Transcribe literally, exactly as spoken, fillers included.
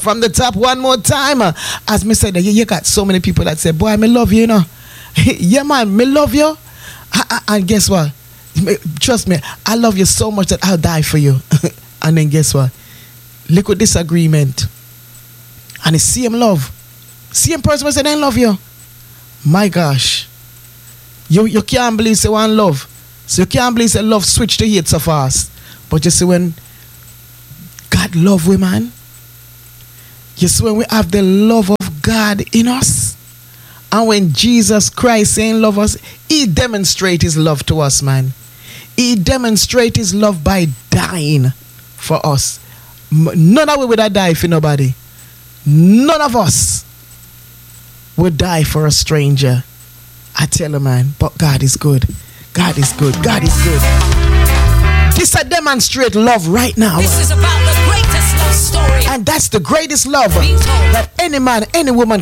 from the top one more time. Uh, as me said, you, you got so many people that say, boy, me love you, you know. Yeah, man, me love you. I, I, and guess what? Trust me, I love you so much that I'll die for you. And then guess what? Look at disagreement. And it's same love. Same person will say they love you. My gosh. You you can't believe say one love. So you can't believe say love switch to hate so fast. But you see when God love we, man. You see when we have the love of God in us. And when Jesus Christ saying love us, he demonstrate his love to us, man. He demonstrate his love by dying for us. None of we would have died for nobody. None of us would die for a stranger. I tell you, man, but God is good. God is good. God is good. This I demonstrate love right now. This is about the greatest love story. And that's the greatest love that any man, any woman